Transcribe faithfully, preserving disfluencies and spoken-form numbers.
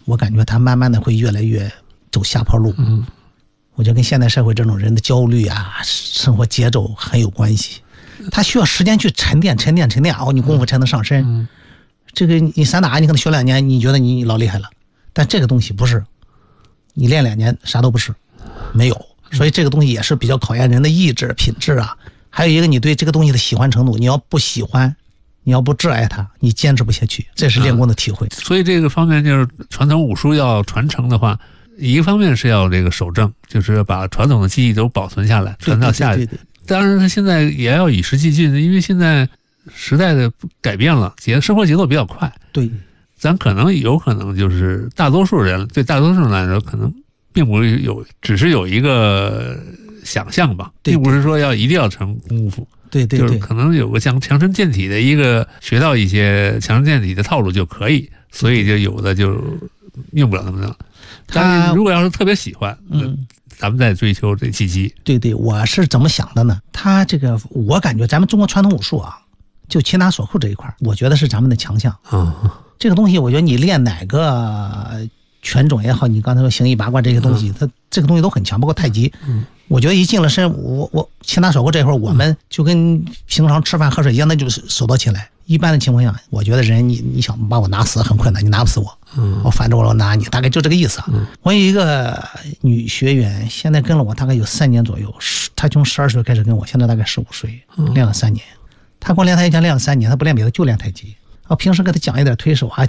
我感觉他慢慢的会越来越走下坡路。 嗯， 我觉得跟现代社会这种人的焦虑啊，生活节奏很有关系。他需要时间去沉淀沉淀沉淀，哦，你功夫才能上身。 嗯， 这个你散打你可能学两年，你觉得你老厉害了，但这个东西不是，你练两年啥都不是，没有。所以这个东西也是比较考验人的意志品质啊。还有一个，你对这个东西的喜欢程度，你要不喜欢，你要不挚爱它，你坚持不下去。这是练功的体会。 啊、所以这个方面就是传统武术要传承的话，一个方面是要这个守正，就是要把传统的技艺都保存下来，传到下一代。当然，他现在也要与时俱进，因为现在时代的改变了，节生活节奏比较快。 对， 咱可能有可能就是大多数人对大多数人来说，可能并不是有，只是有一个想象吧，并不是说要一定要成功夫。 对对对， 就是可能有个强强身健体的一个学到一些强身健体的套路就可以，所以就有的就用不了那么多。但是如果要是特别喜欢，嗯。咱们在追求这契机。 对对，我是怎么想的呢？他这个，我感觉咱们中国传统武术啊，就擒拿索扣这一块，我觉得是咱们的强项。 啊、嗯， 这个东西，我觉得你练哪个拳种也好，你刚才说形意八卦这些东西，它、嗯、这个东西都很强，包括太极。嗯，我觉得一进了身，我我擒拿索扣这会儿，我们就跟平常吃饭喝水一样，那就是手到擒来。一般的情况下，我觉得人你你想把我拿死很困难，你拿不死我。嗯，我反正我拿你，大概就这个意思啊。嗯，我有一个女学员，现在跟了我大概有三年左右，她从十二岁开始跟我，现在大概十五岁，练了三年。她跟我练太极拳练了三年，她不练别的，就练太极。我平时给她讲一点推手啊。